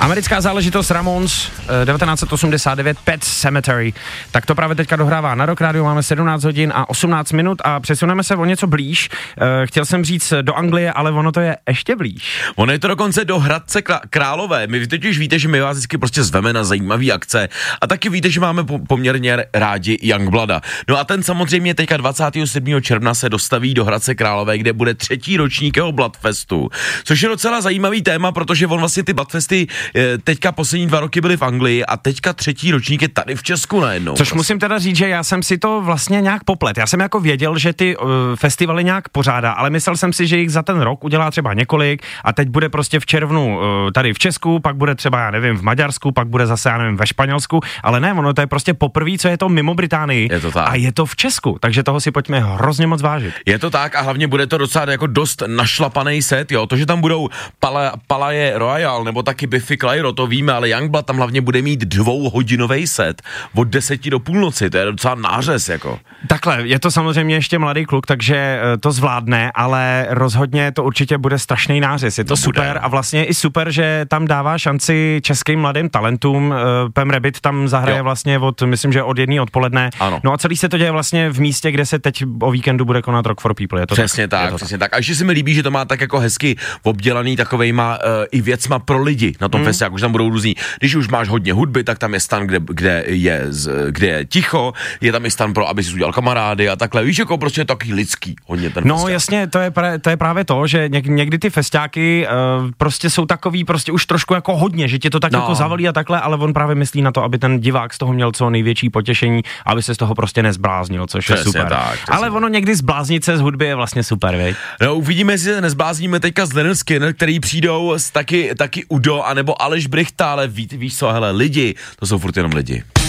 Americká záležitost Ramones, 1989, Pet Sematary. Tak to právě teďka dohrává na Rock Radio, máme 17 hodin a 18 minut a přesuneme se o něco blíž. Chtěl jsem říct do Anglie, ale ono to je ještě blíž. Ono je to dokonce do Hradce Králové. My totiž víte, že my vás vždycky prostě zveme na zajímavý akce a taky víte, že máme poměrně rádi Youngblooda. No a ten samozřejmě teďka 27. června se dostaví do Hradce Králové, kde bude 3. ročník jeho Bloodfestu. Což je docela zajímavý téma, protože on vlastně ty Bloodfesty teďka poslední 2 roky byly v Anglii a teďka 3. ročník je tady v Česku najednou. Což vlastně musím teda říct, že já jsem si to vlastně nějak poplet. Já jsem jako věděl, že ty festivaly nějak pořádá, ale myslel jsem si, že jich za ten rok udělá třeba několik a teď bude prostě v červnu tady v Česku, pak bude třeba, já nevím, v Maďarsku, pak bude zase, já nevím, ve Španělsku, ale ne, ono to je prostě poprvé, co je to mimo Británii. Je to tak. A je to v Česku, takže toho si pojďme hrozně moc vážit. Je to tak a hlavně bude to docela jako dost našlapaný set, jo. To, že tam budou Palaje Royal nebo taky Biffy Clyro, to víme, ale Youngblood tam hlavně bude mít 2hodinový set od 10 do půlnoci, to je docela nářez, jako. Takhle, je to samozřejmě ještě mladý kluk, takže to zvládne, ale rozhodně to určitě bude strašný nářez, je to super a vlastně je i super, že tam dává šanci českým mladým talentům, Pam Rabbit tam zahraje vlastně myslím, že od 1 odpoledne, ano. No a celý se to děje vlastně v místě, kde se teď o víkendu bude konat Rock for People, je to přesně tak. A ještě se mi líbí, že to má tak jako hezky obdělaný takovejma i věcma pro lidi na tom festiáku, že tam budou různý, když už máš hodně hudby, tak tam je stan, kde je ticho, je tam i stan pro, aby si udělal kamarády a takhle, víš, jako prostě taky lidský hodně ten No festiák. jasně, to je právě to, že někdy ty festiáky prostě jsou takový prostě už trošku jako hodně, že tě to tak jako zavalí a takhle, ale on právě myslí na to, aby ten divák z toho měl co největší potěšení, aby se z toho prostě nezbláznil, což je super. Tak, ale ono někdy zbláznit se z hudby je vlastně super, veď? No, uvidíme, jestli se nezblázníme teďka z Lynyrd Skynyrd, který přijdou taky Udo, anebo Aleš Brychta, ale víš co, hele, lidi, to jsou furt jenom lidi.